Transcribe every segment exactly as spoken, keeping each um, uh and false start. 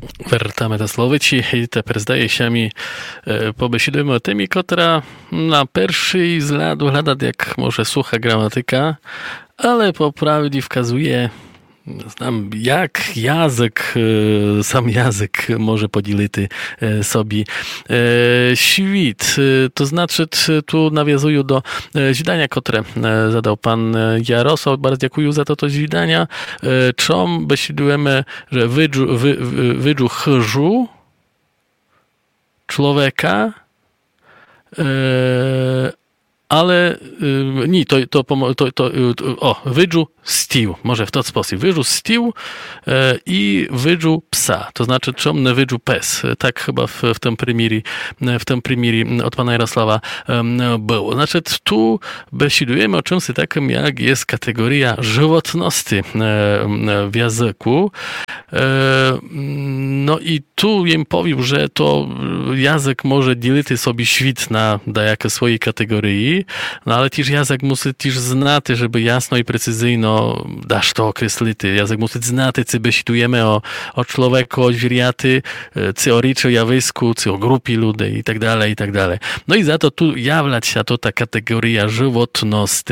Вертаме до словичі, і тепер здається ми побесідуємо темі, котра на перший взгляд виглядає як може суха граматика, але по правді вказує Znam, jak jazyk, sam jazyk może podzielić sobie świat. To znaczy, tu nawiązuję do zdania, które zadał pan Jarosław. Bardzo dziękuję za to, to zdania. Czym besidujemy, że wydżu, wy, wydżu chyżu człowieka, ale nie, to, to, to, to o, wydżu stíł, może w ten sposób. Wydżu stíł i wydżu psa, to znaczy czym wydżu pes. Tak chyba w, w tym primierie, w tym primierie od pana Jarosława było. Znaczy tu besidujemy o czymś takim, jak jest kategoria żywotności w języku. No i tu im powiem, że to język może dzielić sobie świat na dajakie swojej kategorii, no ale też język musi też znać, żeby jasno i precyzyjno dasz to określić. Język musi znać, co besidujemy o, o człowieku, o zwierzaty, co o ryczu, jawisku, co o grupie ludzi i tak dalej, i tak dalej. No i za to tu jawlać się to ta kategoria żywotności.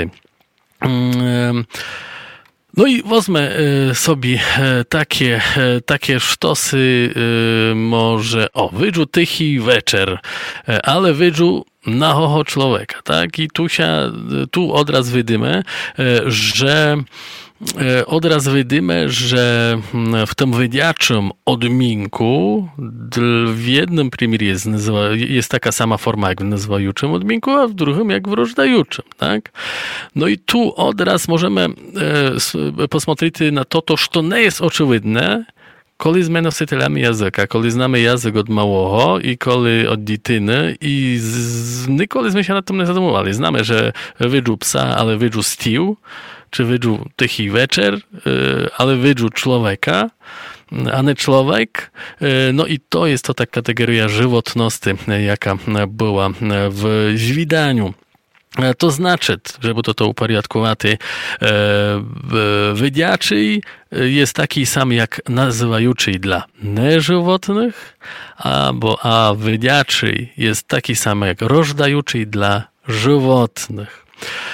No i wezmę sobie takie, takie sztosy, może, o, wydżu tychy wieczór, ale wydżu nahoho człowieka, tak? I tu się, tu odraz widzimy, że odraz widzimy, że w tym wydziaczym odminku w jednym primierze jest, jest taka sama forma jak w nazywajuczym odminku, a w drugim jak w rożdajuczym, tak? No i tu odraz możemy posмотреть na to, to, co nie jest oczywidne, коли з носителями язика, коли знamy język od małego i коли od dzieciny i z, nikoли my się nad tym nie zadumowali. Znamy, że wydżu psa, ale wydżu stíł, czy wydżu tychy wieczór, ale wydżu człowieka, a nie człowiek. No i to jest to ta kategoria żywotności, jaka była w zwidaniu. To znaczy, żeby to to uporiadkować, wydziaczy jest taki sam jak nazywajuczy dla nieżywotnych, albo a wydziaczy jest taki sam jak rożdajuczy dla żywotnych.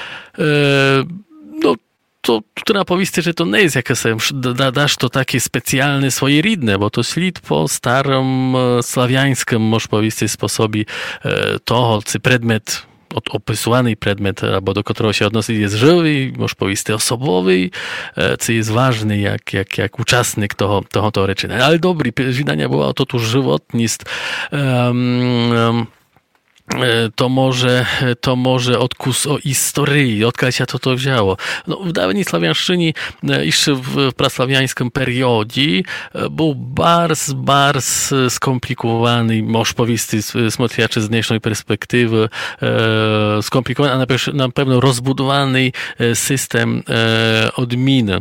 No, to trzeba powiedzieć, że to nie jest jakieś, dasz to takie specjalne swoje ridne, bo to ślid po starym sławiańskim, można powiedzieć, sposobie toho, czy predmet od opisywany predmet, albo do którego się odnosi, jest żywy, może powiedzieć osobowy, co jest ważny jak, jak, jak uczestnik toho, toho, toho rzeczy. Ale dobry, widania była to tu żywotnost. Um, um, to może, to może odkus o historii, odkąd się to to wzięło. No, w dawniej sławiańszczyni, jeszcze w praslawiańskim periodzie, był bardzo, bardzo skomplikowany, można powiedzieć, смотрячи z dnešnej perspektywy, skomplikowany, a na pewno rozbudowany system odmiany.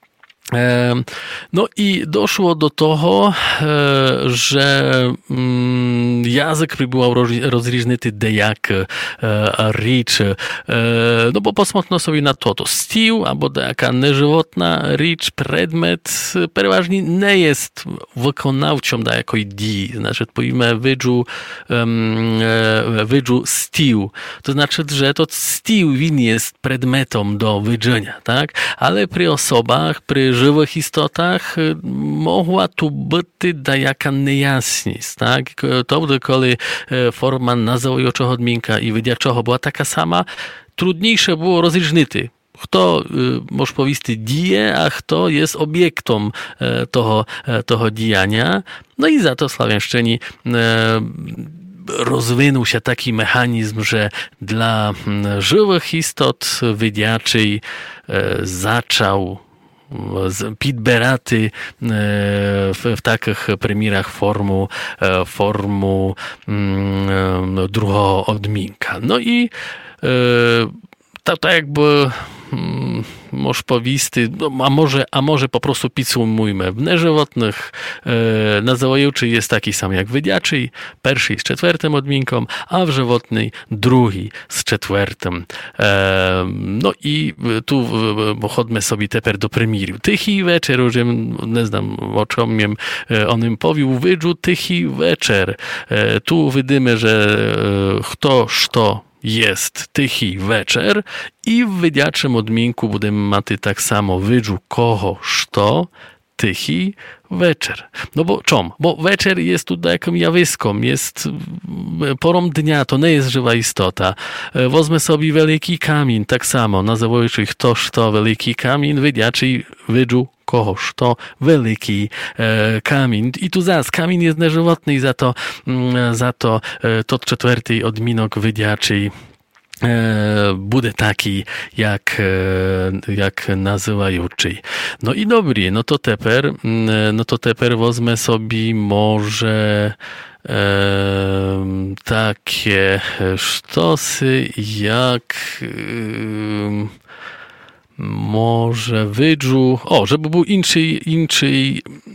No i doszło do toho, że język próbował rozróżnić dejake rzeczy. No bo posмотрно sobie na to, to stíł, albo dejaka nieżywotna rzecz, predmet, przeważnie nie jest wykonawczą dajakoj dii. Znaczy, powiemy wydżu, wydżu stíł. To znaczy, że to stíł win jest predmetom do wydzenia, tak? Ale przy osobach, przy żywych istotach mogła tu być dajaka niejasność, tak? To wtedy, kiedy forma nazywajuczego odminka i wydziaczego była taka sama, trudniejsze było rozróżnić, kto, można powiedzieć, dzieje, a kto jest obiektem toho, toho dziania. No i za to sławiańszczyni rozwinął się taki mechanizm, że dla żywych istot wydziaczy zaczął підбирати в, в таких примірах форму, форму другого odminka. No i tak, tak jakby mm, może powisty, no, a może, a może po prostu підсумуємо. В неживотних е, називаючий є такий самий, як видячий, перший з четвертим одмінком, а в животний другий з четвертим. Е, no i tu chodźmy sobie тепер до примірів. Тихий вечір, уже не знам, о чому я o nim powił, wydżu tychi wieczór. E, tu widzimy, że e, kto, što jest tychi wieczór i w wydziaczym odminku będziemy mieć tak samo wydżu kogo, što tychi wieczór. No bo czom? Bo wieczór jest tutaj jakim jawiskom, jest porą dnia, to nie jest żywa istota. E, wozmę sobie wielki kamień, tak samo, nazywając ich to, što wielki kamień, wydziaczy wydżu kogoż to wielki e, kamień. I tu zaraz, kamień jest neżywotny i za to, mm, za to e, to czwarty odminok wydziaczy e, bude taki, jak, e, jak nazywajuczy. No i dobry, no to teper, mm, no to teper wozmę sobie może e, takie sztosy, jak e, może wydżu, o, żeby był inczy, inczy